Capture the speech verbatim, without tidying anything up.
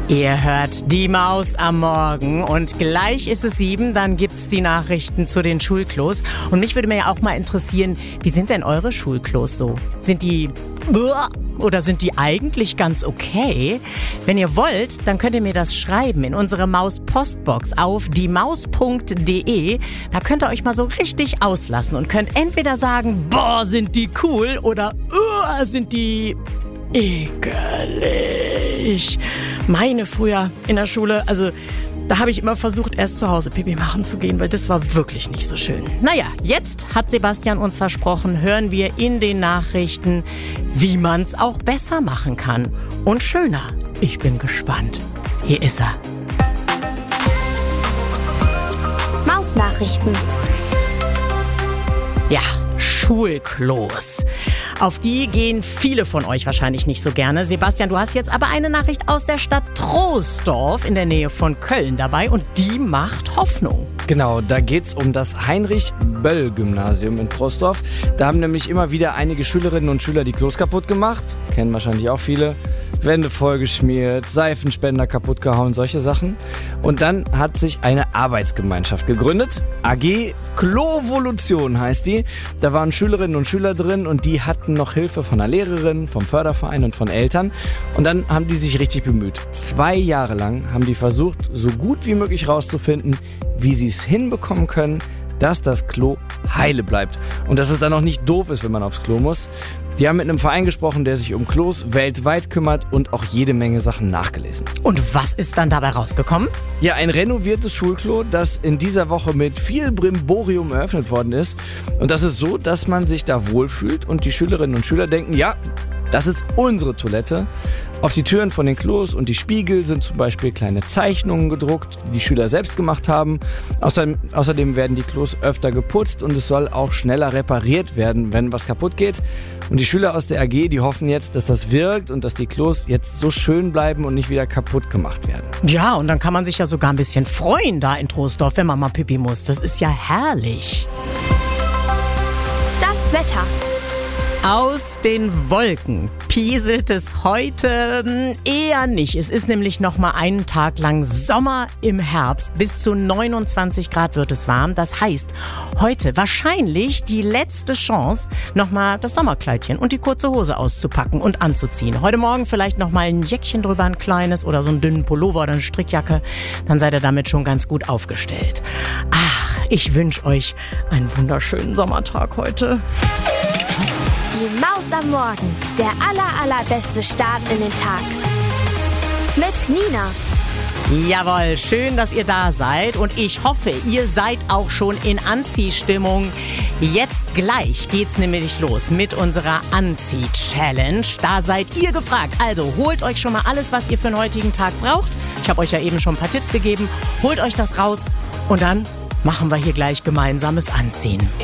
Ihr hört die Maus am Morgen und gleich ist es sieben, dann gibt's die Nachrichten zu den Schulklos. Und mich würde mir ja auch mal interessieren, wie sind denn eure Schulklos so? Sind die oder sind die eigentlich ganz okay? Wenn ihr wollt, dann könnt ihr mir das schreiben in unsere Maus-Postbox auf die maus punkt de. Da könnt ihr euch mal so richtig auslassen und könnt entweder sagen, boah, sind die cool oder uh, sind die ekelig. Meine früher in der Schule, also da habe ich immer versucht, erst zu Hause Pipi machen zu gehen, weil das war wirklich nicht so schön. Naja, jetzt hat Sebastian uns versprochen, hören wir in den Nachrichten, wie man es auch besser machen kann. Und schöner. Ich bin gespannt. Hier ist er. Mausnachrichten. Ja, Schulklos. Auf die gehen viele von euch wahrscheinlich nicht so gerne. Sebastian, du hast jetzt aber eine Nachricht aus der Stadt Troisdorf in der Nähe von Köln dabei und die macht Hoffnung. Genau, da geht's um das Heinrich-Böll-Gymnasium in Troisdorf. Da haben nämlich immer wieder einige Schülerinnen und Schüler die Klos kaputt gemacht. Kennen wahrscheinlich auch viele. Wände vollgeschmiert, Seifenspender kaputt gehauen, solche Sachen. Und dann hat sich eine Arbeitsgemeinschaft gegründet. A G Klovolution heißt die. Da waren Schülerinnen und Schüler drin und die hatten noch Hilfe von einer Lehrerin, vom Förderverein und von Eltern. Und dann haben die sich richtig bemüht. Zwei Jahre lang haben die versucht, so gut wie möglich rauszufinden, wie sie es hinbekommen können, dass das Klo heile bleibt. Und dass es dann auch nicht doof ist, wenn man aufs Klo muss. Die haben mit einem Verein gesprochen, der sich um Klos weltweit kümmert und auch jede Menge Sachen nachgelesen. Und was ist dann dabei rausgekommen? Ja, ein renoviertes Schulklo, das in dieser Woche mit viel Brimborium eröffnet worden ist. Und das ist so, dass man sich da wohlfühlt und die Schülerinnen und Schüler denken, ja, das ist unsere Toilette. Auf die Türen von den Klos und die Spiegel sind zum Beispiel kleine Zeichnungen gedruckt, die die Schüler selbst gemacht haben. Außerdem, außerdem werden die Klos öfter geputzt und es soll auch schneller repariert werden, wenn was kaputt geht. Und die Schüler aus der A G, die hoffen jetzt, dass das wirkt und dass die Klos jetzt so schön bleiben und nicht wieder kaputt gemacht werden. Ja, und dann kann man sich ja sogar ein bisschen freuen da in Troisdorf, wenn man mal Pipi muss. Das ist ja herrlich. Das Wetter. Aus den Wolken pieselt es heute eher nicht. Es ist nämlich noch mal einen Tag lang Sommer im Herbst. Bis zu neunundzwanzig Grad wird es warm. Das heißt, heute wahrscheinlich die letzte Chance, noch mal das Sommerkleidchen und die kurze Hose auszupacken und anzuziehen. Heute Morgen vielleicht noch mal ein Jäckchen drüber, ein kleines oder so einen dünnen Pullover oder eine Strickjacke. Dann seid ihr damit schon ganz gut aufgestellt. Ach, ich wünsche euch einen wunderschönen Sommertag heute. Die Maus am Morgen. Der aller, allerbeste Start in den Tag. Mit Nina. Jawohl, schön, dass ihr da seid und ich hoffe, ihr seid auch schon in Anziehstimmung. Jetzt gleich geht's nämlich los mit unserer Anzieh-Challenge. Da seid ihr gefragt. Also holt euch schon mal alles, was ihr für den heutigen Tag braucht. Ich habe euch ja eben schon ein paar Tipps gegeben. Holt euch das raus und dann machen wir hier gleich gemeinsames Anziehen.